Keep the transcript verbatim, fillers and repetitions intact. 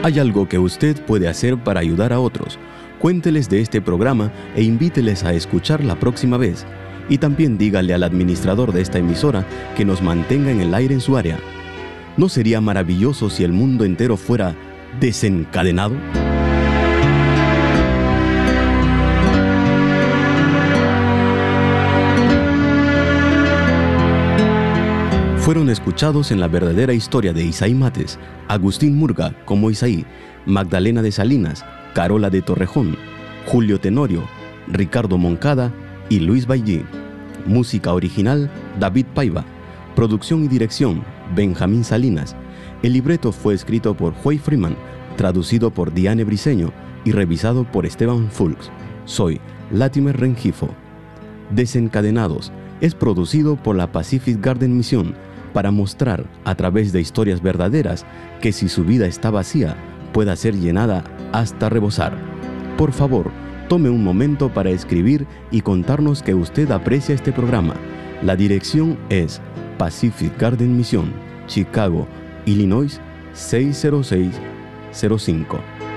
Hay algo que usted puede hacer para ayudar a otros. Cuénteles de este programa e invíteles a escuchar la próxima vez. Y también dígale al administrador de esta emisora que nos mantenga en el aire en su área. ¿No sería maravilloso si el mundo entero fuera desencadenado? Fueron escuchados en la verdadera historia de Isaí Mates, Agustín Murga como Isaí, Magdalena de Salinas, Carola de Torrejón, Julio Tenorio, Ricardo Moncada y Luis Baillí. Música original, David Paiva. Producción y dirección, Benjamín Salinas. El libreto fue escrito por Joy Freeman, traducido por Diane Briceño y revisado por Esteban Fulks. Soy Latimer Rengifo. Desencadenados es producido por la Pacific Garden Mission para mostrar, a través de historias verdaderas, que si su vida está vacía, pueda ser llenada hasta rebosar. Por favor, tome un momento para escribir y contarnos que usted aprecia este programa. La dirección es Pacific Garden Mission, Chicago, Illinois seis cero seis cero cinco.